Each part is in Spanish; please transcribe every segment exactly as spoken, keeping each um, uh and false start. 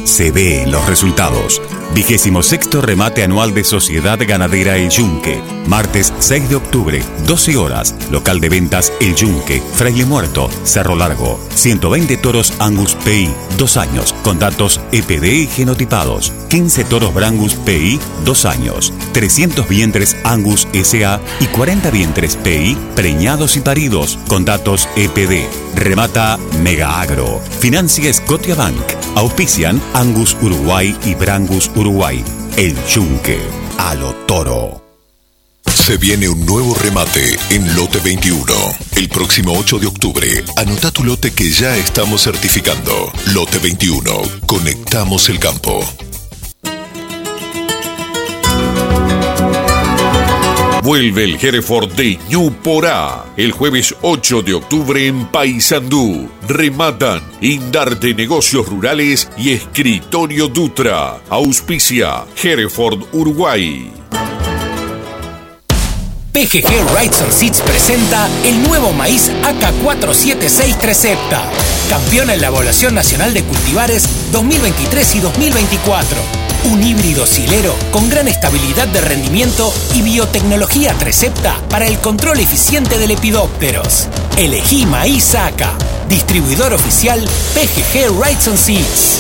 se ve los resultados. Vigésimo sexto remate anual de Sociedad Ganadera El Yunque. Martes seis de octubre, doce horas. Local de ventas El Yunque, Fraile Muerto, Cerro Largo. ciento veinte toros Angus P I, dos años, con datos E P D genotipados. quince toros Brangus P I, dos años. trescientos vientres Angus S A y cuarenta vientres P I, preñados y paridos, con datos E P D. Remata Mega Agro. Financia Scotiabank. Auspician Angus Uruguay y Brangus Uruguay. El Yunque. A lo toro. Se viene un nuevo remate en Lote veintiuno. El próximo ocho de octubre, anota tu lote que ya estamos certificando. Lote veintiuno. Conectamos el campo. Vuelve el Hereford de Ñuporá. El jueves ocho de octubre en Paysandú. Rematan Indarte Negocios Rurales y Escritorio Dutra. Auspicia Hereford Uruguay. P G G Rights and Seeds presenta el nuevo maíz A K cuatro siete seis Trecepta. Campeón en la Evaluación Nacional de Cultivares dos mil veintitrés y dos mil veinticuatro. Un híbrido silero con gran estabilidad de rendimiento y biotecnología Trecepta para el control eficiente de lepidópteros. Elegí maíz A K. Distribuidor oficial P G G Rights and Seeds.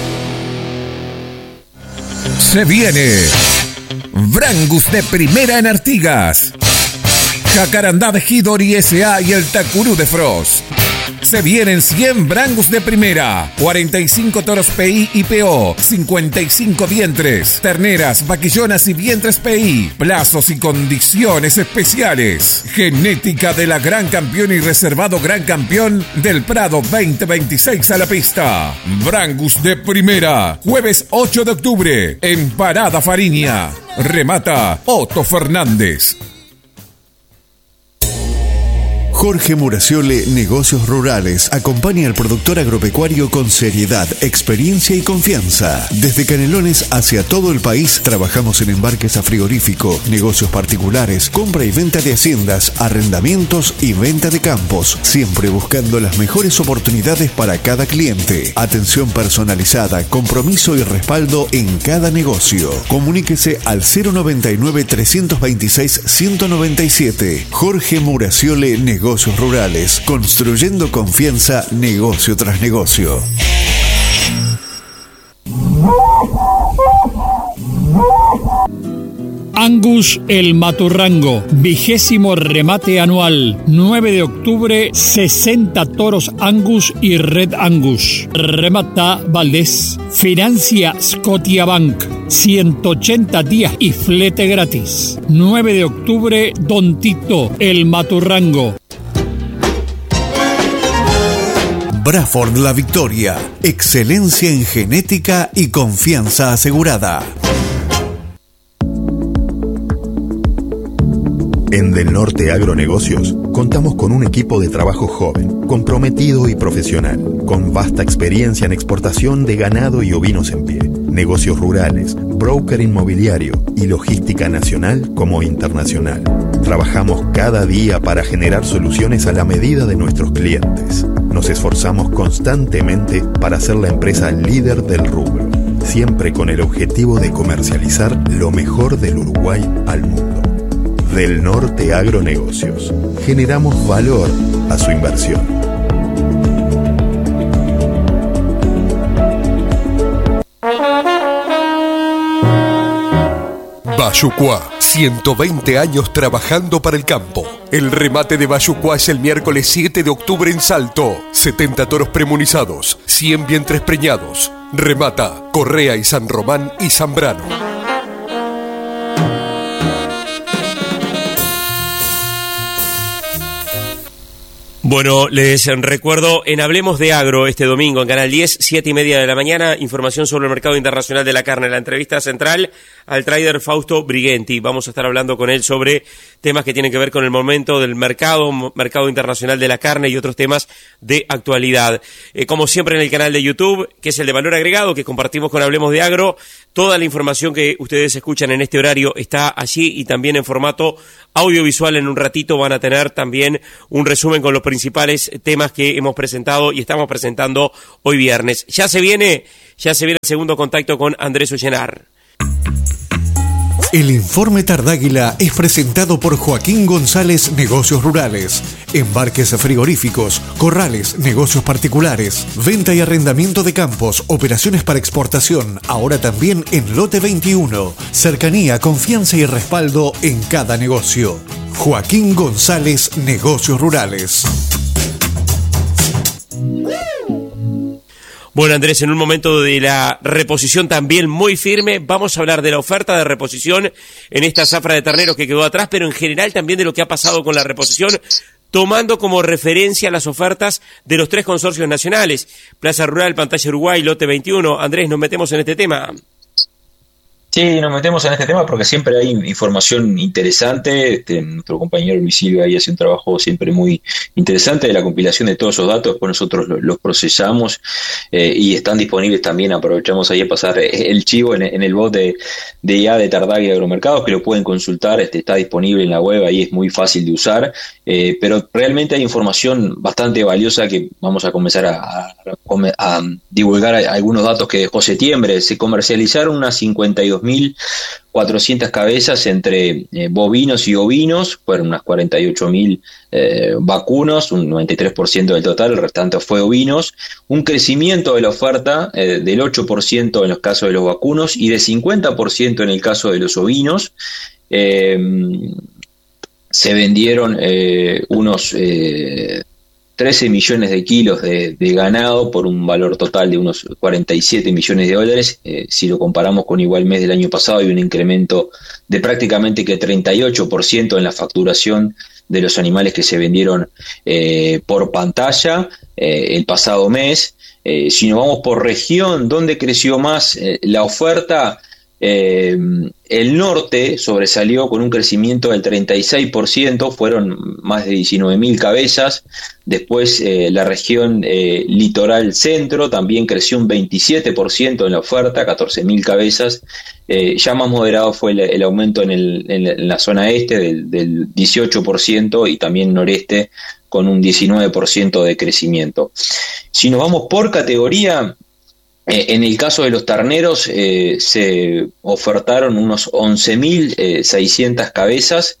Se viene Brangus de primera en Artigas, Jacarandá de Hidori S A y el Tacurú de Frost. Se vienen cien Brangus de primera, cuarenta y cinco toros P I y P O, cincuenta y cinco vientres, terneras, vaquillonas y vientres P I, plazos y condiciones especiales. Genética de la Gran Campeón y reservado Gran Campeón del Prado veinte veintiséis a la pista. Brangus de primera, jueves ocho de octubre, en Parada Fariña. Remata Otto Fernández. Jorge Muraciole Negocios Rurales acompaña al productor agropecuario con seriedad, experiencia y confianza. Desde Canelones hacia todo el país trabajamos en embarques a frigorífico, negocios particulares, compra y venta de haciendas, arrendamientos y venta de campos, siempre buscando las mejores oportunidades para cada cliente. Atención personalizada, compromiso y respaldo en cada negocio. Comuníquese al cero noventa y nueve, trescientos veintiséis, ciento noventa y siete. Jorge Muraciole Negocios Negocios Rurales, construyendo confianza negocio tras negocio. Angus El Maturrango, vigésimo remate anual, nueve de octubre, sesenta toros Angus y Red Angus. Remata Valdés, financia Scotiabank, ciento ochenta días y flete gratis. nueve de octubre, Don Tito El Maturrango. Braford La Victoria, excelencia en genética y confianza asegurada. En Del Norte Agronegocios contamos con un equipo de trabajo joven, comprometido y profesional, con vasta experiencia en exportación de ganado y ovinos en pie, negocios rurales, broker inmobiliario y logística nacional como internacional. Trabajamos cada día para generar soluciones a la medida de nuestros clientes. Nos esforzamos constantemente para ser la empresa líder del rubro, siempre con el objetivo de comercializar lo mejor del Uruguay al mundo. Del Norte Agronegocios. Generamos valor a su inversión. Bayucuá, ciento veinte años trabajando para el campo. El remate de Bayucuá es el miércoles siete de octubre en Salto. setenta toros premunizados, cien vientres preñados. Remata Correa y San Román y Zambrano. Bueno, les recuerdo en Hablemos de Agro este domingo en Canal diez, siete y media de la mañana, información sobre el mercado internacional de la carne. La entrevista central al trader Fausto Brighenti. Vamos a estar hablando con él sobre temas que tienen que ver con el momento del mercado, mercado internacional de la carne y otros temas de actualidad. Eh, como siempre en el canal de YouTube, que es el de Valor Agregado, que compartimos con Hablemos de Agro. Toda la información que ustedes escuchan en este horario está allí y también en formato audiovisual. En un ratito van a tener también un resumen con los principales principales temas que hemos presentado y estamos presentando hoy viernes. Ya se viene, ya se viene el segundo contacto con Andrés Ullenar. El informe Tardáguila es presentado por Joaquín González Negocios Rurales. Embarques frigoríficos, corrales, negocios particulares, venta y arrendamiento de campos, operaciones para exportación, ahora también en Lote veintiuno. Cercanía, confianza y respaldo en cada negocio. Joaquín González Negocios Rurales. Bueno, Andrés, en un momento de la reposición también muy firme, vamos a hablar de la oferta de reposición en esta zafra de terneros que quedó atrás, pero en general también de lo que ha pasado con la reposición, tomando como referencia las ofertas de los tres consorcios nacionales, Plaza Rural, Pantalla Uruguay, Lote veintiuno. Andrés, nos metemos en este tema. Sí, nos metemos en este tema porque siempre hay información interesante. Este, nuestro compañero Luis Silva ahí hace un trabajo siempre muy interesante de la compilación de todos esos datos. Después nosotros los, los procesamos eh, y están disponibles también. Aprovechamos ahí a pasar el chivo en, en el bot de, de I A de Tardáguila Agromercados, que lo pueden consultar. Este, está disponible en la web, ahí es muy fácil de usar. Eh, pero realmente hay información bastante valiosa que vamos a comenzar a, a, a divulgar algunos datos que dejó septiembre. Se comercializaron unas cincuenta y dos mil cuatrocientas cabezas entre eh, bovinos y ovinos, fueron unas cuarenta y ocho mil eh, vacunos, un noventa y tres por ciento del total, el restante fue ovinos, un crecimiento de la oferta eh, del ocho por ciento en los casos de los vacunos y de cincuenta por ciento en el caso de los ovinos. Eh, se vendieron eh, unos eh, trece millones de kilos de, de ganado por un valor total de unos cuarenta y siete millones de dólares. Eh, si lo comparamos con igual mes del año pasado, hay un incremento de prácticamente que treinta y ocho por ciento en la facturación de los animales que se vendieron eh, por pantalla eh, el pasado mes. Eh, si nos vamos por región, ¿dónde creció más eh, la oferta? Eh, el norte sobresalió con un crecimiento del treinta y seis por ciento, fueron más de diecinueve mil cabezas. Después eh, la región eh, litoral centro también creció un veintisiete por ciento en la oferta, catorce mil cabezas. Eh, ya más moderado fue el, el aumento en, el, en la zona este del, del dieciocho por ciento y también noreste con un diecinueve por ciento de crecimiento. Si nos vamos por categoría, en el caso de los terneros eh, se ofertaron unos once mil seiscientas cabezas,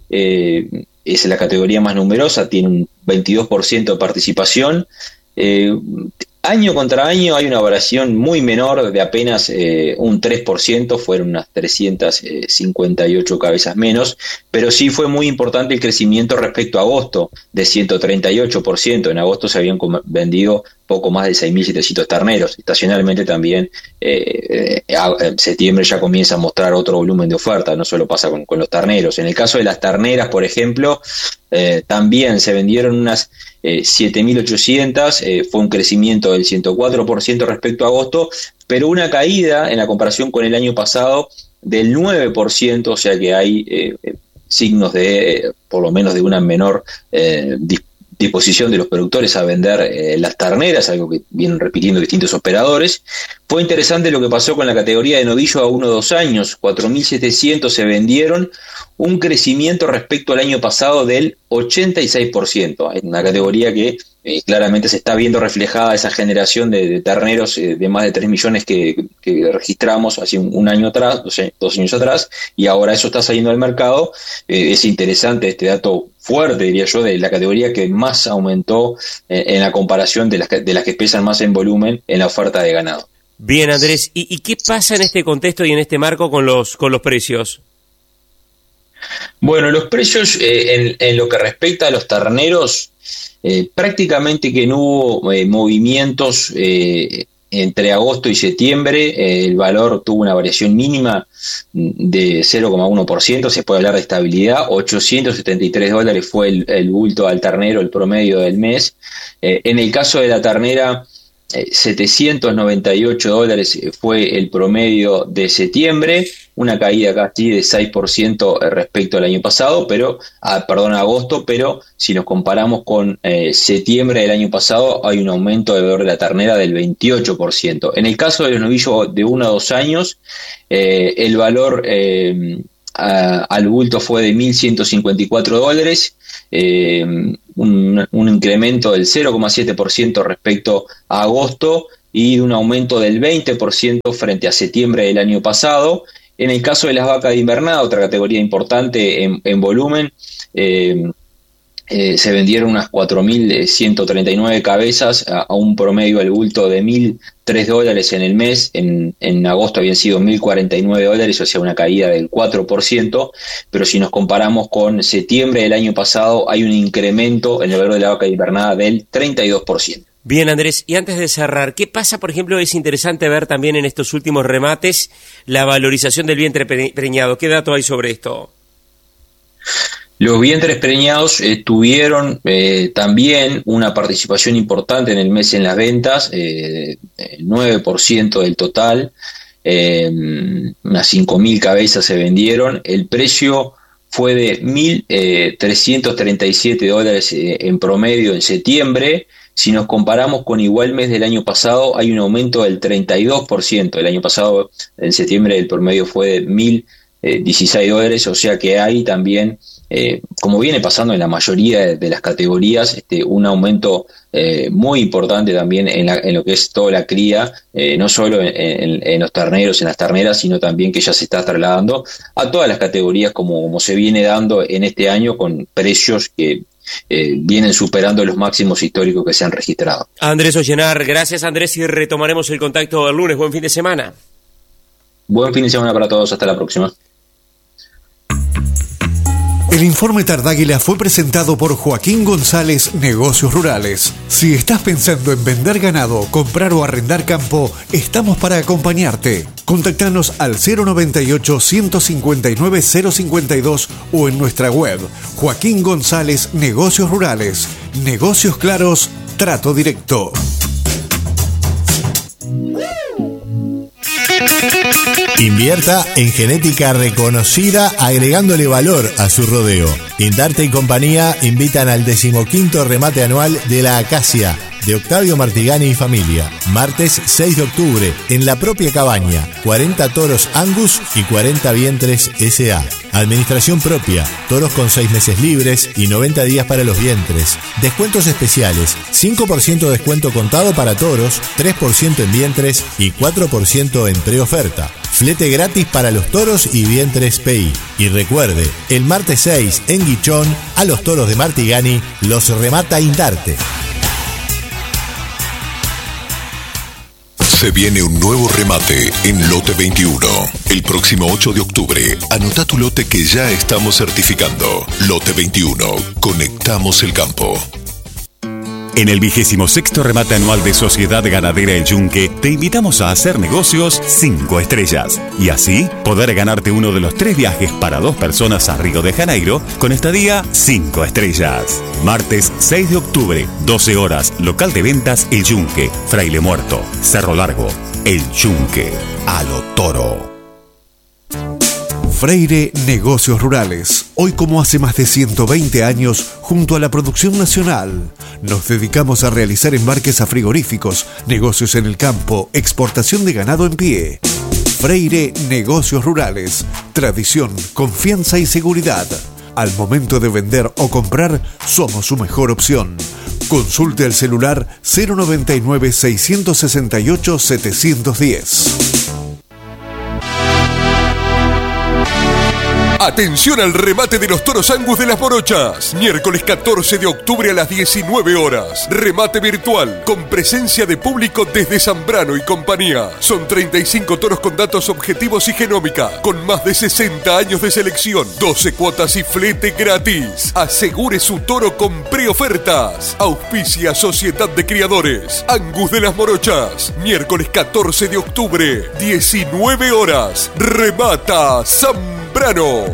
eh, es la categoría más numerosa, tiene un veintidós por ciento de participación. Eh, año contra año hay una variación muy menor de apenas eh, un tres por ciento, fueron unas trescientas cincuenta y ocho cabezas menos, pero sí fue muy importante el crecimiento respecto a agosto, de ciento treinta y ocho por ciento. En agosto se habían vendido poco más de seis mil setecientos terneros. Estacionalmente también eh, eh, en septiembre ya comienza a mostrar otro volumen de oferta, no solo pasa con, con los terneros. En el caso de las terneras, por ejemplo, eh, también se vendieron unas eh, siete mil ochocientas, eh, fue un crecimiento del ciento cuatro por ciento respecto a agosto, pero una caída en la comparación con el año pasado del nueve por ciento, o sea que hay eh, signos de, eh, por lo menos de una menor eh, disposición disposición de los productores a vender eh, las terneras, algo que vienen repitiendo distintos operadores. Fue interesante lo que pasó con la categoría de novillo a uno o dos años, cuatro mil setecientos se vendieron, un crecimiento respecto al año pasado del ochenta y seis por ciento. Es una categoría que eh, claramente se está viendo reflejada esa generación de, de terneros eh, de más de tres millones que, que registramos hace un, un año atrás, dos, dos años atrás, y ahora eso está saliendo al mercado. Eh, es interesante este dato fuerte, diría yo, de la categoría que más aumentó eh, en la comparación de las, que, de las que pesan más en volumen en la oferta de ganado. Bien, Andrés, ¿y, y qué pasa en este contexto y en este marco con los, con los precios? Bueno, los precios eh, en, en lo que respecta a los terneros, eh, prácticamente que no hubo eh, movimientos eh, entre agosto y septiembre. Eh, el valor tuvo una variación mínima de cero coma uno por ciento, se puede hablar de estabilidad. Ochocientos setenta y tres dólares fue el, el bulto al ternero, el promedio del mes. Eh, en el caso de la ternera, eh, setecientos noventa y ocho dólares fue el promedio de septiembre, una caída casi de seis por ciento respecto al año pasado, pero, ah, perdón, agosto, pero si nos comparamos con eh, septiembre del año pasado, hay un aumento de valor de la ternera del veintiocho por ciento. En el caso de los novillos de uno a dos años, eh, el valor eh, a, al bulto fue de mil ciento cincuenta y cuatro dólares, eh, un, un incremento del cero coma siete por ciento respecto a agosto y un aumento del veinte por ciento frente a septiembre del año pasado. En el caso de las vacas de invernada, otra categoría importante en, en volumen, eh, eh, se vendieron unas cuatro mil ciento treinta y nueve cabezas a, a un promedio del bulto de mil tres dólares en el mes. En, en agosto habían sido mil cuarenta y nueve dólares, o sea, una caída del cuatro por ciento, pero si nos comparamos con septiembre del año pasado, hay un incremento en el valor de la vaca de invernada del treinta y dos por ciento. Bien, Andrés, y antes de cerrar, ¿qué pasa? Por ejemplo, es interesante ver también en estos últimos remates la valorización del vientre preñado. ¿Qué dato hay sobre esto? Los vientres preñados eh, tuvieron eh, también una participación importante en el mes en las ventas, eh, el nueve por ciento del total, eh, unas cinco mil cabezas se vendieron. El precio fue de mil trescientos treinta y siete dólares eh, en promedio en septiembre. Si nos comparamos con igual mes del año pasado, hay un aumento del treinta y dos por ciento. El año pasado, en septiembre, el promedio fue de mil dieciséis dólares, o sea que hay también, eh, como viene pasando en la mayoría de, de las categorías, este, un aumento eh, muy importante también en, la, en lo que es toda la cría, eh, no solo en, en, en los terneros, en las terneras, sino también que ya se está trasladando a todas las categorías como, como se viene dando en este año, con precios que Eh, vienen superando los máximos históricos que se han registrado. Andrés Ollenar, gracias Andrés, y retomaremos el contacto el lunes. Buen fin de semana. Buen fin de semana para todos, hasta la próxima. El informe Tardáguila fue presentado por Joaquín González, Negocios Rurales. Si estás pensando en vender ganado, comprar o arrendar campo, estamos para acompañarte. Contactanos al cero noventa y ocho, ciento cincuenta y nueve, cero cincuenta y dos o en nuestra web Joaquín González, Negocios Rurales. Negocios claros, trato directo. Invierta en genética reconocida, agregándole valor a su rodeo. Indarte y compañía invitan al decimoquinto remate anual de la Acacia de Octavio Martigani y familia. Martes seis de octubre, en la propia cabaña. cuarenta toros Angus y cuarenta vientres S A. Administración propia, toros con seis meses libres y noventa días para los vientres. Descuentos especiales, cinco por ciento de descuento contado para toros, tres por ciento en vientres y cuatro por ciento en preoferta. Flete gratis para los toros y vientres P I. Y recuerde, el martes seis en Guichón, a los toros de Martigani los remata Indarte. Se viene un nuevo remate en Lote veintiuno. El próximo ocho de octubre, anota tu lote que ya estamos certificando. Lote veintiuno. Conectamos el campo. En el vigésimo sexto remate anual de Sociedad Ganadera El Yunque, te invitamos a hacer negocios cinco estrellas y así poder ganarte uno de los tres viajes para dos personas a Río de Janeiro con estadía cinco estrellas. Martes seis de octubre, doce horas, local de ventas El Yunque, Fraile Muerto, Cerro Largo. El Yunque, a lo toro. Freire Negocios Rurales. Hoy, como hace más de ciento veinte años, junto a la producción nacional, nos dedicamos a realizar embarques a frigoríficos, negocios en el campo, exportación de ganado en pie. Freire Negocios Rurales. Tradición, confianza y seguridad. Al momento de vender o comprar, somos su mejor opción. Consulte el celular cero noventa y nueve, seiscientos sesenta y ocho, setecientos diez. Atención al remate de los toros Angus de las Morochas. Miércoles catorce de octubre a las diecinueve horas. Remate virtual con presencia de público desde Zambrano y compañía. Son treinta y cinco toros con datos objetivos y genómica, con más de sesenta años de selección, doce cuotas y flete gratis. Asegure su toro con preofertas. Auspicia Sociedad de Criadores Angus de las Morochas. Miércoles catorce de octubre, diecinueve horas. Remata Zambrano.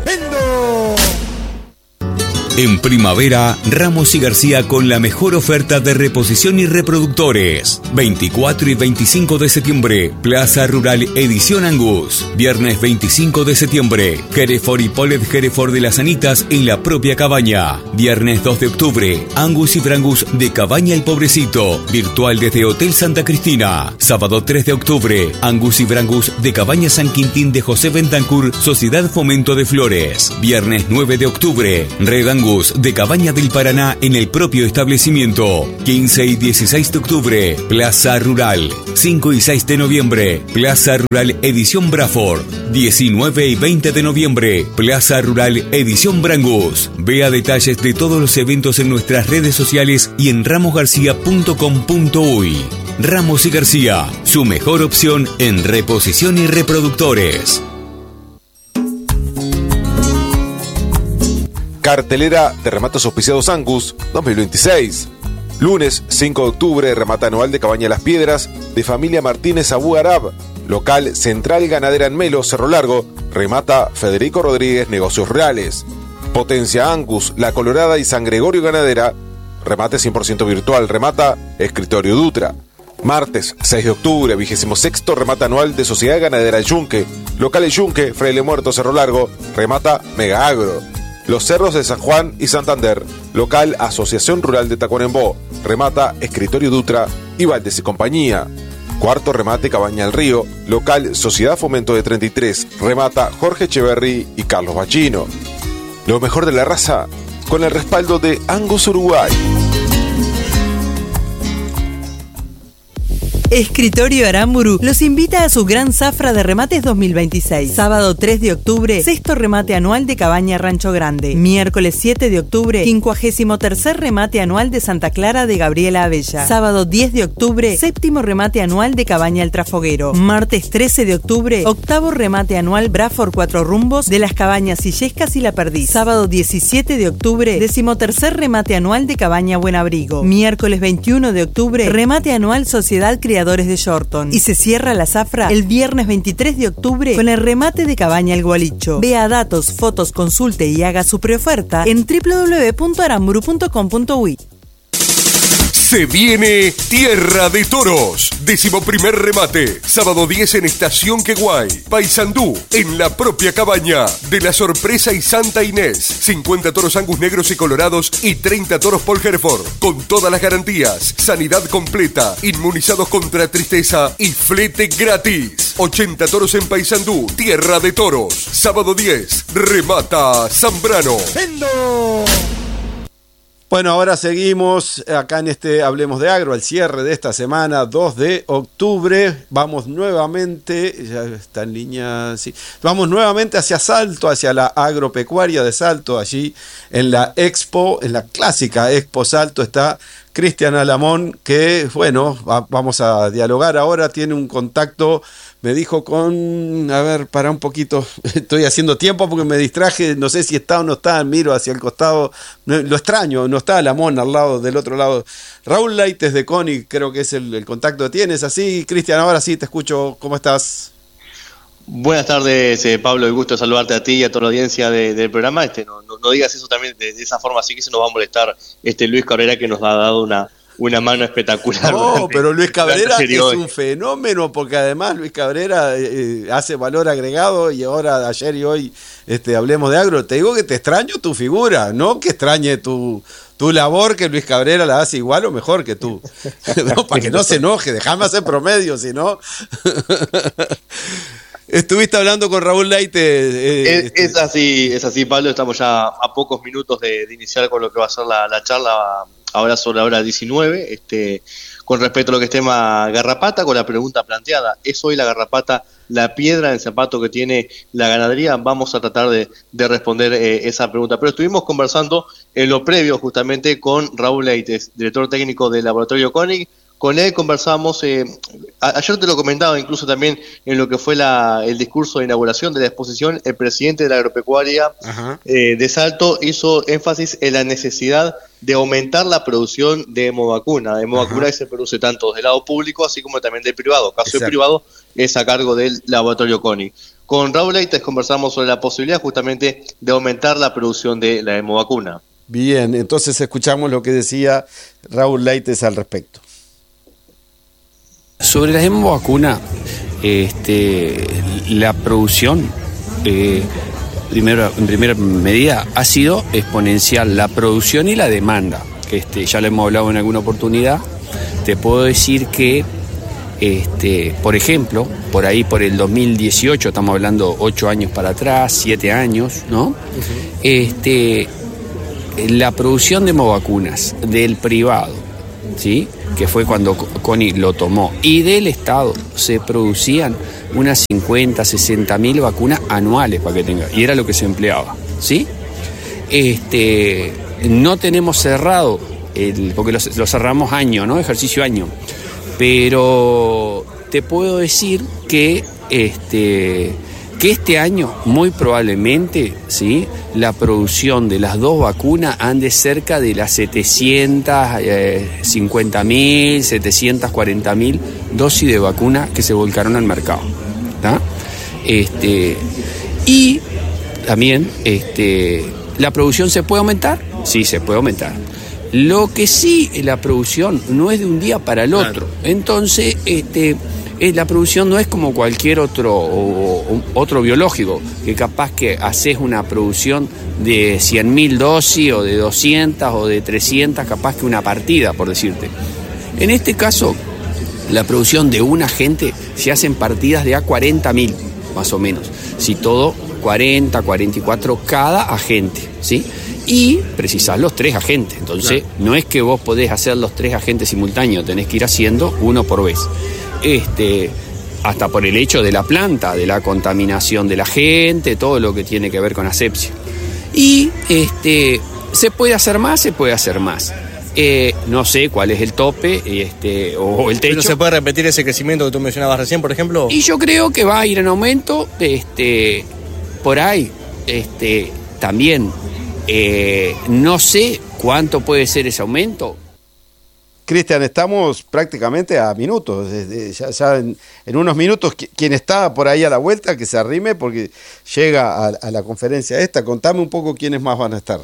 En primavera, Ramos y García con la mejor oferta de reposición y reproductores. veinticuatro y veinticinco de septiembre, Plaza Rural Edición Angus. Viernes veinticinco de septiembre, Hereford y Polet Hereford de las Anitas en la propia cabaña. Viernes dos de octubre, Angus y Brangus de Cabaña El Pobrecito, virtual desde Hotel Santa Cristina. Sábado tres de octubre, Angus y Brangus de Cabaña San Quintín de José Bentancur, Sociedad Fomento de Flores. Viernes nueve de octubre, Red Angus Angus de Cabaña del Paraná en el propio establecimiento. quince y dieciséis de octubre, Plaza Rural. cinco y seis de noviembre, Plaza Rural Edición Braford. diecinueve y veinte de noviembre, Plaza Rural Edición Brangus. Vea detalles de todos los eventos en nuestras redes sociales y en ramos garcía punto com punto uy. Ramos y García, su mejor opción en reposición y reproductores. Cartelera de remates auspiciados Angus dos mil veintiséis. Lunes cinco de octubre, remate anual de Cabaña Las Piedras de Familia Martínez Abu Arab. Local Central Ganadera en Melo, Cerro Largo. Remata Federico Rodríguez, Negocios Rurales. Potencia Angus, La Colorada y San Gregorio Ganadera. Remate cien por ciento virtual. Remata Escritorio Dutra. Martes seis de octubre, vigésimo sexto remate anual de Sociedad Ganadera Yunque. Local Yunque, Fraile Muerto, Cerro Largo. Remata Mega Agro. Los Cerros de San Juan y Santander. Local Asociación Rural de Tacuarembó. Remata Escritorio Dutra y Valdés y Compañía. Cuarto remate Cabaña del Río. Local Sociedad Fomento de treinta y tres. Remata Jorge Echeverry y Carlos Bachino. Lo mejor de la raza con el respaldo de Angus Uruguay. Escritorio Aramburu los invita a su gran zafra de remates dos mil veintiséis. Sábado tres de octubre, sexto remate anual de Cabaña Rancho Grande. Miércoles siete de octubre, quincuagésimo tercer remate anual de Santa Clara de Gabriela Abella. Sábado diez de octubre, séptimo remate anual de Cabaña El Trafoguero. Martes trece de octubre, octavo remate anual Braford Cuatro Rumbos de las Cabañas Illescas y La Perdiz. Sábado diecisiete de octubre, decimotercer remate anual de Cabaña Buenabrigo. Miércoles veintiuno de octubre, remate anual Sociedad Criadores de Shorton. Y se cierra la zafra el viernes veintitrés de octubre con el remate de Cabaña El Gualicho. Vea datos, fotos, consulte y haga su preoferta en doble u doble u doble u punto aramburu punto com punto uy. Se viene Tierra de Toros, décimo primer remate, sábado diez en Estación Queguay, Paysandú, en la propia cabaña de La Sorpresa y Santa Inés, cincuenta toros Angus negros y colorados y treinta toros Paul Hereford, con todas las garantías, sanidad completa, inmunizados contra tristeza y flete gratis. ochenta toros en Paysandú, Tierra de Toros, sábado diez, remata Zambrano. ¡Vendo! Bueno, ahora seguimos acá en este Hablemos de Agro, al cierre de esta semana, dos de octubre. Vamos nuevamente, ya está en línea, sí. Vamos nuevamente hacia Salto, hacia la agropecuaria de Salto, allí en la Expo, en la clásica Expo Salto está Cristian Alamón, que bueno, va, vamos a dialogar ahora, tiene un contacto, me dijo con, a ver, para un poquito, estoy haciendo tiempo porque me distraje, no sé si está o no está, miro hacia el costado, no, lo extraño, no está Alamón al lado, del otro lado. Raúl Leites de CONIC, creo que es el, el contacto que tienes, así, Cristian, ahora sí te escucho, ¿cómo estás? Buenas tardes, eh, Pablo, el gusto de saludarte a ti y a toda la audiencia de, del programa. Este, no, no, no digas eso también de, de esa forma, así que se nos va a molestar este Luis Cabrera, que nos ha dado una, una mano espectacular. No, durante, pero Luis Cabrera es hoy. un fenómeno, porque además Luis Cabrera eh, hace valor agregado, y ahora, ayer y hoy, este, Hablemos de Agro. Te digo que te extraño tu figura, no que extrañe tu... tu labor, que Luis Cabrera la hace igual o mejor que tú. No, para que no se enoje, déjame hacer promedio, si no... Estuviste hablando con Raúl Leite. Eh, es, este... es así, es así, Pablo. Estamos ya a pocos minutos de, de iniciar con lo que va a ser la, la charla ahora sobre la hora diecinueve. Este, con respecto a lo que es tema garrapata, con la pregunta planteada, ¿es hoy la garrapata la piedra en el zapato que tiene la ganadería? Vamos a tratar de, de responder eh, esa pregunta. Pero estuvimos conversando en lo previo justamente con Raúl Leites, director técnico del Laboratorio CONIC. Con él conversamos, eh, a, ayer te lo comentaba incluso también en lo que fue la, el discurso de inauguración de la exposición, el presidente de la agropecuaria eh, de Salto hizo énfasis en la necesidad de aumentar la producción de hemovacuna, de hemovacuna que se produce tanto del lado público así como también del privado. Caso Exacto. de privado es a cargo del Laboratorio CONIC. Con Raúl Leites conversamos sobre la posibilidad justamente de aumentar la producción de la hemovacuna. Bien, entonces escuchamos lo que decía Raúl Leites al respecto. Sobre la hemovacuna, este, la producción, eh, primero, en primera medida, ha sido exponencial, la producción y la demanda. Este, ya lo hemos hablado en alguna oportunidad. Te puedo decir que, este, por ejemplo, por ahí por el dos mil dieciocho, estamos hablando ocho años para atrás, siete años, ¿no? Uh-huh. Este, la producción de hemovacunas del privado, ¿sí?, que fue cuando CONI lo tomó, y del Estado se producían unas cincuenta, sesenta mil vacunas anuales, para que tenga, y era lo que se empleaba, ¿sí? Este, no tenemos cerrado, el, porque lo, lo cerramos año, ¿no? Ejercicio año, pero te puedo decir que este, que este año muy probablemente, ¿sí?, la producción de las dos vacunas ande cerca de las setecientas cincuenta mil, setecientas cuarenta mil dosis de vacuna que se volcaron al mercado, ¿tá? Este, y también este, ¿la producción se puede aumentar? Sí, se puede aumentar. Lo que sí, la producción no es de un día para el otro. Entonces, este, la producción no es como cualquier otro, o, otro biológico, que capaz que haces una producción de cien mil dosis, o de doscientas, o de trescientas, capaz que una partida, por decirte. En este caso, la producción de un agente se hacen partidas de a cuarenta mil, más o menos. Si todo, cuarenta, cuarenta y cuatro cada agente, ¿sí? Y precisás los tres agentes. Entonces, claro, no es que vos podés hacer los tres agentes simultáneos, tenés que ir haciendo uno por vez. Este, hasta por el hecho de la planta, de la contaminación de la gente, todo lo que tiene que ver con asepsia. Y este, ¿se puede hacer más? Se puede hacer más. Eh, no sé cuál es el tope este, o el techo. ¿Pero se puede repetir ese crecimiento que tú mencionabas recién, por ejemplo? Y yo creo que va a ir en aumento. Este, por ahí, este, también, eh, no sé cuánto puede ser ese aumento. Cristian, estamos prácticamente a minutos. Ya, ya en, en unos minutos, quien está por ahí a la vuelta, que se arrime, porque llega a, a la conferencia esta. Contame un poco quiénes más van a estar.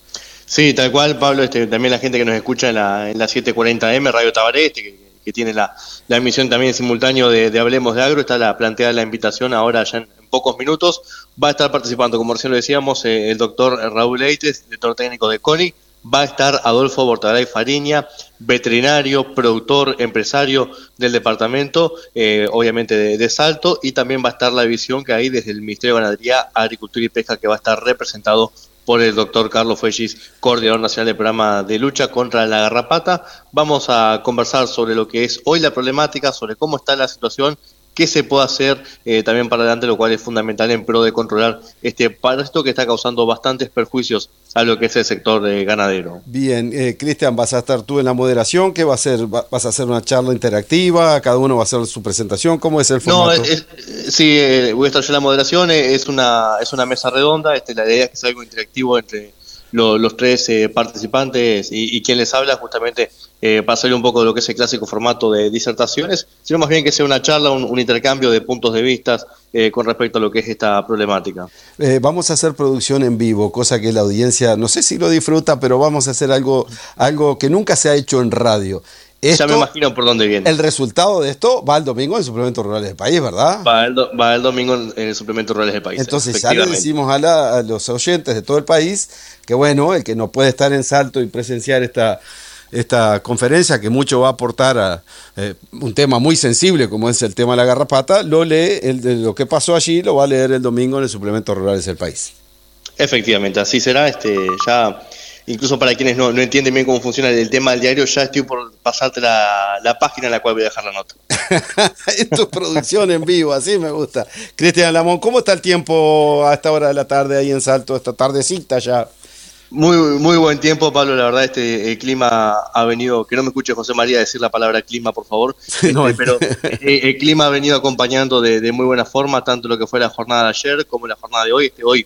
Sí, tal cual, Pablo. Este, también la gente que nos escucha en la, en la setecientos cuarenta eme, Radio Tabaré, este, que, que tiene la, la emisión también simultáneo de, de Hablemos de Agro, está la, planteada la invitación ahora ya en, en pocos minutos. Va a estar participando, como recién lo decíamos, eh, el doctor Raúl Eites, director técnico de CONI. Va a estar Adolfo Bortagaray Fariña, veterinario, productor, empresario del departamento, eh, obviamente de, de Salto, y también va a estar la división que hay desde el Ministerio de Ganadería, Agricultura y Pesca, que va a estar representado por el doctor Carlos Fuegis, coordinador nacional del programa de lucha contra la garrapata. Vamos a conversar sobre lo que es hoy la problemática, sobre cómo está la situación, qué se puede hacer eh, también para adelante, lo cual es fundamental en pro de controlar este parásito que está causando bastantes perjuicios a lo que es el sector de ganadero. Bien, eh, Cristian, vas a estar tú en la moderación. ¿Qué va a hacer? ¿Vas a hacer una charla interactiva? ¿Cada uno va a hacer su presentación? ¿Cómo es el formato? No, es, es, sí, eh, voy a estar yo en la moderación. Eh, es una es una mesa redonda. Este, la idea es que sea algo interactivo entre lo, los tres eh, participantes y, y quien les habla, justamente eh, para salir un poco de lo que es el clásico formato de disertaciones, sino más bien que sea una charla, un, un intercambio de puntos de vista eh, con respecto a lo que es esta problemática. Eh, vamos a hacer producción en vivo, cosa que la audiencia, no sé si lo disfruta, pero vamos a hacer algo, algo que nunca se ha hecho en radio. Esto, ya me imagino por dónde viene. El resultado de esto va el domingo en Suplementos Rurales del País, ¿verdad? Va el, do, va el domingo en, en Suplementos Rurales del País. Entonces ya le decimos a, la, a los oyentes de todo el país que bueno, el que no puede estar en Salto y presenciar esta, esta conferencia, que mucho va a aportar a eh, un tema muy sensible como es el tema de la garrapata, lo lee, el de lo que pasó allí lo va a leer el domingo en el Suplementos Rurales del País. Efectivamente, así será. Este, ya... Incluso para quienes no, no entienden bien cómo funciona el tema del diario, ya estoy por pasarte la, la página en la cual voy a dejar la nota. Esto es producción en vivo, así me gusta. Cristian Lamón, ¿cómo está el tiempo a esta hora de la tarde ahí en Salto, esta tardecita ya? Muy muy buen tiempo, Pablo. La verdad, este el clima ha venido, que no me escuche José María decir la palabra clima, por favor, este, no. pero el, el clima ha venido acompañando de, de muy buena forma, tanto lo que fue la jornada de ayer como la jornada de hoy. Este hoy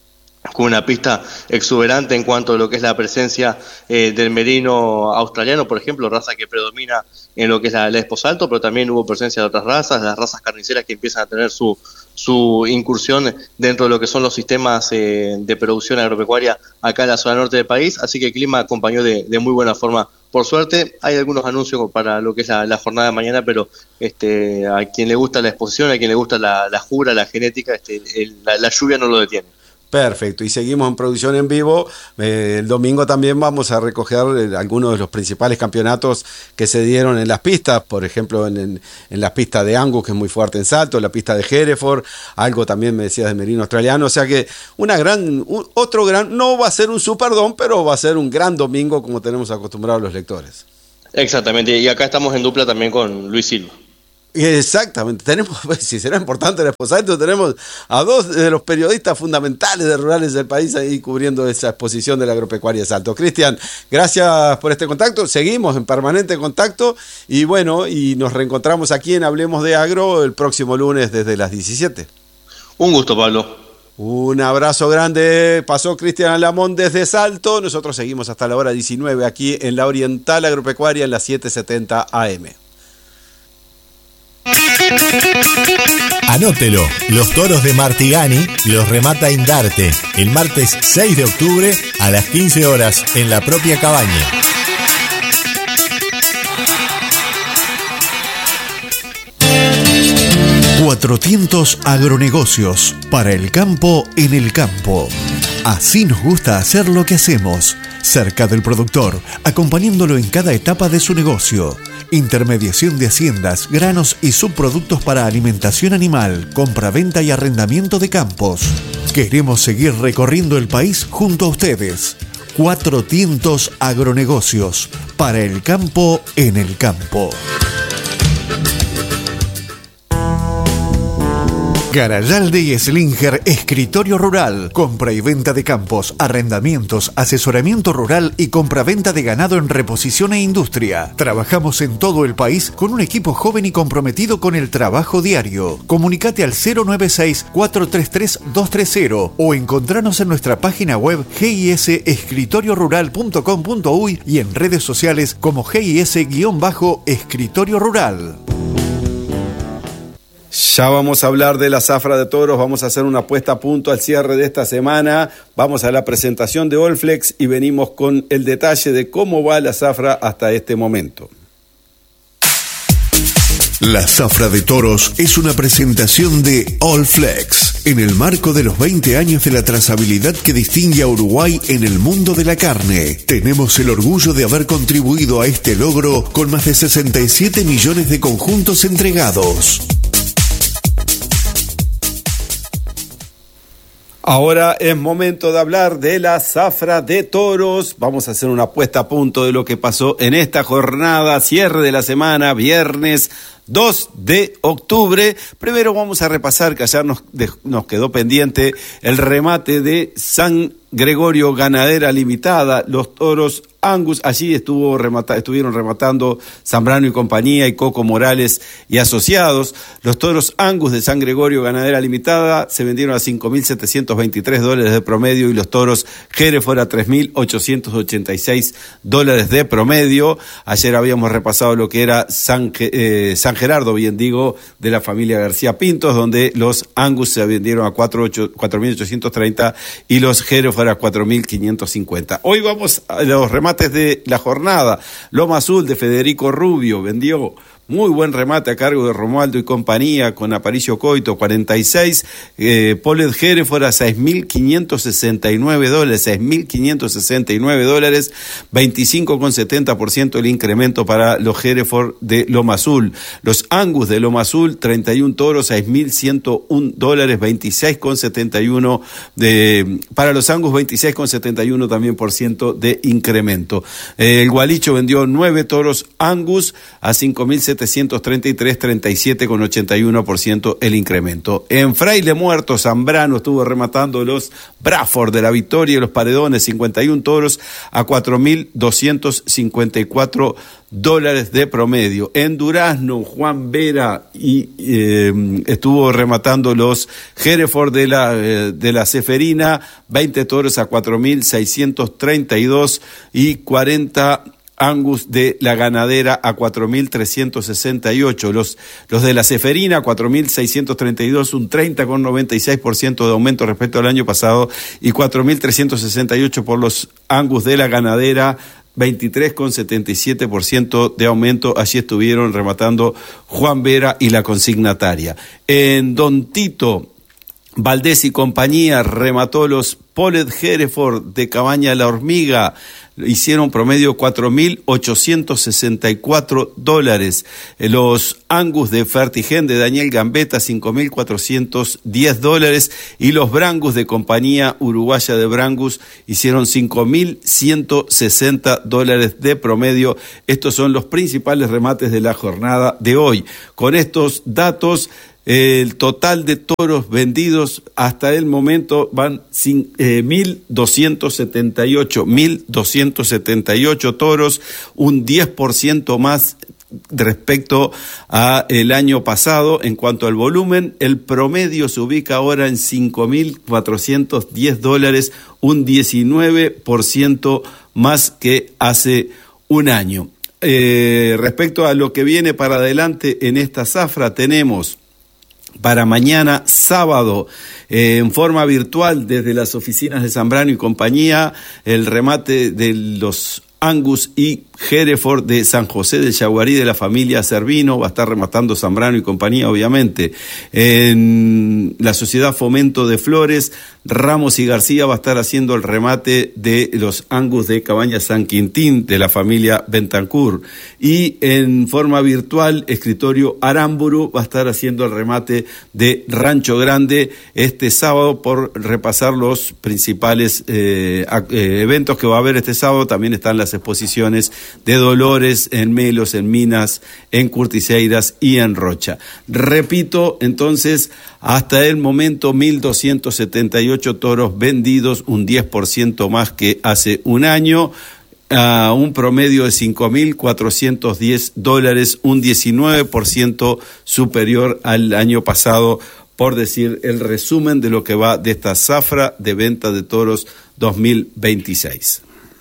con una pista exuberante en cuanto a lo que es la presencia eh, del merino australiano, por ejemplo, raza que predomina en lo que es la, la Expo Salto, pero también hubo presencia de otras razas, las razas carniceras que empiezan a tener su su incursión dentro de lo que son los sistemas eh, de producción agropecuaria acá en la zona norte del país, así que el clima acompañó de, de muy buena forma. Por suerte, hay algunos anuncios para lo que es la, la jornada de mañana, pero este, a quien le gusta la exposición, a quien le gusta la, la jura, la genética, este, el, la, la lluvia no lo detiene. Perfecto, y seguimos en producción en vivo. Eh, el domingo también vamos a recoger eh, algunos de los principales campeonatos que se dieron en las pistas, por ejemplo en, en, en la pista de Angus, que es muy fuerte en salto, la pista de Hereford, algo también me decías de Merino Australiano, o sea que una gran, un, otro gran, no va a ser un Superdome, pero va a ser un gran domingo como tenemos acostumbrados los lectores. Exactamente, y acá estamos en dupla también con Luis Silva. Exactamente, tenemos, si será importante el exposito, tenemos a dos de los periodistas fundamentales de Rurales del país ahí cubriendo esa exposición de la agropecuaria de Salto. Cristian, gracias por este contacto, seguimos en permanente contacto y bueno, y nos reencontramos aquí en Hablemos de Agro el próximo lunes desde las diecisiete. Un gusto, Pablo. Un abrazo grande, pasó Cristian Alamón desde Salto, nosotros seguimos hasta la hora diecinueve aquí en la Oriental Agropecuaria en la setecientos setenta A M. Anótelo, los toros de Martigani los remata Indarte el martes seis de octubre a las quince horas en la propia cabaña. cuatrocientos Agronegocios, para el campo en el campo. Así nos gusta hacer lo que hacemos, cerca del productor, acompañándolo en cada etapa de su negocio. Intermediación de haciendas, granos y subproductos para alimentación animal, compra-venta y arrendamiento de campos. Queremos seguir recorriendo el país junto a ustedes. cuatrocientos Agronegocios, para el campo en el campo. Garayalde y Slinger Escritorio Rural. Compra y venta de campos, arrendamientos, asesoramiento rural y compra-venta de ganado en reposición e industria. Trabajamos en todo el país con un equipo joven y comprometido con el trabajo diario. Comunicate al cero nueve seis, cuatro tres tres, dos tres cero o encontranos en nuestra página web g i s escritorio rural punto com punto u y y en redes sociales como G I S-Escritorio Rural. Ya vamos a hablar de la zafra de toros, vamos a hacer una puesta a punto al cierre de esta semana, vamos a la presentación de Allflex y venimos con el detalle de cómo va la zafra hasta este momento. La zafra de toros es una presentación de Allflex, en el marco de los veinte años de la trazabilidad que distingue a Uruguay en el mundo de la carne. Tenemos el orgullo de haber contribuido a este logro con más de sesenta y siete millones de conjuntos entregados. Ahora es momento de hablar de la zafra de toros. Vamos a hacer una puesta a punto de lo que pasó en esta jornada, cierre de la semana, viernes dos de octubre. Primero vamos a repasar que ayer nos, de, nos quedó pendiente el remate de San Gregorio Ganadera Limitada, los toros Angus. Allí estuvo remata, estuvieron rematando Zambrano y compañía y Coco Morales y asociados. Los toros Angus de San Gregorio Ganadera Limitada se vendieron a cinco mil setecientos veintitrés dólares de promedio y los toros Hereford a tres mil ochocientos ochenta y seis dólares de promedio. Ayer habíamos repasado lo que era San, eh, San Gerardo, bien digo, de la familia García Pintos, donde los Angus se vendieron a cuatro mil ochocientos treinta y los Hereford a cuatro mil quinientos cincuenta. Hoy vamos a los remates de la jornada. Loma Azul de Federico Rubio vendió muy buen remate a cargo de Romualdo y compañía con Aparicio Coito, cuarenta y seis. Eh, Polet Hereford a seis mil quinientos sesenta y nueve dólares, seis mil quinientos sesenta y nueve dólares, veinticinco coma setenta por ciento el incremento para los Hereford de Loma Azul. Los Angus de Loma Azul, treinta y un toros, seis mil ciento uno dólares, veintiséis coma setenta y uno de, para los Angus, veintiséis coma setenta y uno también por ciento de incremento. Eh, el Gualicho vendió nueve toros Angus a cinco mil setecientos treinta y tres, treinta y siete coma ochenta y uno por ciento el incremento. En Fraile Muerto, Zambrano estuvo rematando los Bradford de la Victoria y los Paredones, cincuenta y un toros a cuatro mil doscientos cincuenta y cuatro dólares de promedio. En Durazno, Juan Vera y eh, estuvo rematando los Hereford de la, eh, de la Ceferina, veinte toros a cuatro mil seiscientos treinta y dos y cuarenta Angus de la Ganadera a cuatro mil trescientos sesenta y ocho, los, los de la Ceferina cuatro mil seiscientos treinta y dos, un treinta coma noventa y seis por ciento de aumento respecto al año pasado, y cuatro mil trescientos sesenta y ocho por los Angus de la Ganadera, veintitrés coma setenta y siete por ciento de aumento. Allí estuvieron rematando Juan Vera y la consignataria. En Don Tito Valdés y compañía remató los Polet Hereford de Cabaña La Hormiga, hicieron promedio cuatro mil ochocientos sesenta y cuatro dólares. Los Angus de Fertigen de Daniel Gambetta, cinco mil cuatrocientos diez dólares. Y los Brangus de compañía uruguaya de Brangus hicieron cinco mil ciento sesenta dólares de promedio. Estos son los principales remates de la jornada de hoy. Con estos datos, el total de toros vendidos hasta el momento van eh, mil doscientos setenta y ocho toros, un diez por ciento más respecto a el año pasado. En cuanto al volumen, el promedio se ubica ahora en cinco mil cuatrocientos diez dólares, un diecinueve por ciento más que hace un año. Eh, respecto a lo que viene para adelante en esta zafra, tenemos para mañana sábado, eh, en forma virtual desde las oficinas de Zambrano y compañía, el remate de los Angus y Hereford de San José del Yaguarí de la familia Servino. Va a estar rematando Zambrano y compañía, obviamente. En la Sociedad Fomento de Flores, Ramos y García va a estar haciendo el remate de los Angus de Cabaña San Quintín de la familia Bentancur. Y en forma virtual, Escritorio Aramburu va a estar haciendo el remate de Rancho Grande este sábado. Por repasar los principales eh, eh, eventos que va a haber este sábado, también están las exposiciones de Dolores, en Melos, en Minas, en Curtiseiras y en Rocha. Repito, entonces, hasta el momento mil doscientos setenta y ocho toros vendidos, un diez por ciento más que hace un año, a un promedio de cinco mil cuatrocientos diez dólares, un diecinueve por ciento superior al año pasado, por decir el resumen de lo que va de esta zafra de venta de toros dos mil veintiséis.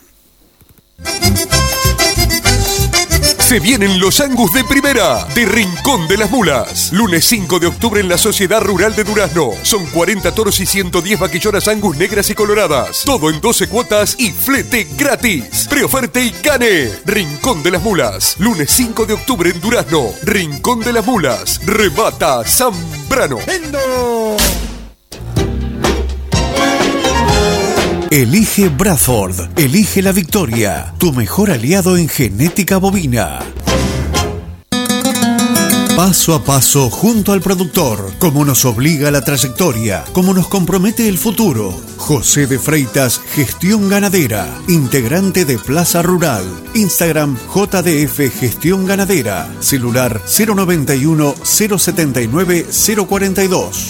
Se vienen los Angus de primera, de Rincón de las Mulas. Lunes cinco de octubre en la Sociedad Rural de Durazno. Son cuarenta toros y ciento diez vaquillonas Angus negras y coloradas. Todo en doce cuotas y flete gratis. Preoferta y cane. Rincón de las Mulas. Lunes cinco de octubre en Durazno. Rincón de las Mulas. Remata Zambrano. ¡Vendo! Elige Bradford, elige la victoria, tu mejor aliado en genética bovina. Paso a paso junto al productor, como nos obliga la trayectoria, como nos compromete el futuro. José de Freitas, Gestión Ganadera, integrante de Plaza Rural. Instagram J D F Gestión Ganadera, celular cero noventa y uno, cero setenta y nueve, cero cuarenta y dos.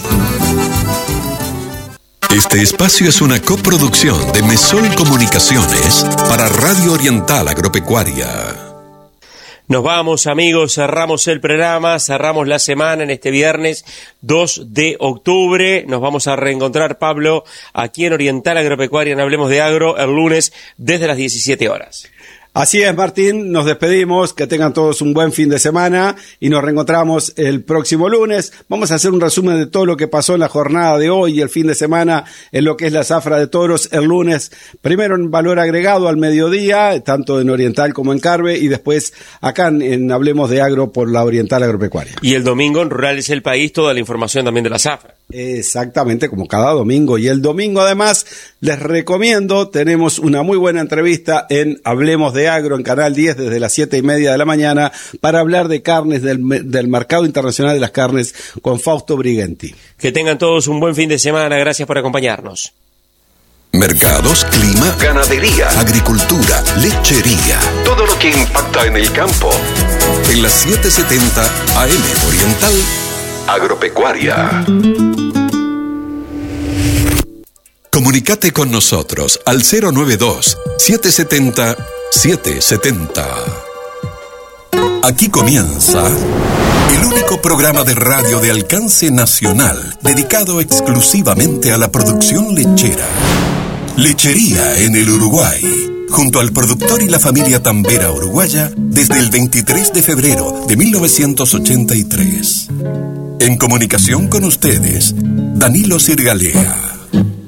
Este espacio es una coproducción de Mesol Comunicaciones para Radio Oriental Agropecuaria. Nos vamos, amigos, cerramos el programa, cerramos la semana en este viernes dos de octubre. Nos vamos a reencontrar, Pablo, aquí en Oriental Agropecuaria, en Hablemos de Agro, el lunes desde las diecisiete horas. Así es, Martín, nos despedimos, que tengan todos un buen fin de semana y nos reencontramos el próximo lunes. Vamos a hacer un resumen de todo lo que pasó en la jornada de hoy y el fin de semana en lo que es la zafra de toros el lunes. Primero en valor agregado al mediodía, tanto en Oriental como en Carve, y después acá en, en Hablemos de Agro por la Oriental Agropecuaria. Y el domingo en Rurales el País, toda la información también de la zafra. Exactamente, como cada domingo. Y el domingo además les recomiendo, tenemos una muy buena entrevista en Hablemos de Agro en Canal diez desde las siete y media de la mañana para hablar de carnes del, del mercado internacional de las carnes con Fausto Brigenti. Que tengan todos un buen fin de semana, gracias por acompañarnos. Mercados, clima, ganadería, agricultura, lechería, todo lo que impacta en el campo. En las setecientos setenta A M Oriental Agropecuaria. Comunicate con nosotros al cero noventa y dos, setecientos setenta, setecientos setenta. Aquí comienza el único programa de radio de alcance nacional dedicado exclusivamente a la producción lechera. Lechería en el Uruguay, junto al productor y la familia tambera uruguaya desde el veintitrés de febrero de mil novecientos ochenta y tres. En comunicación con ustedes, Danilo Sirgalea.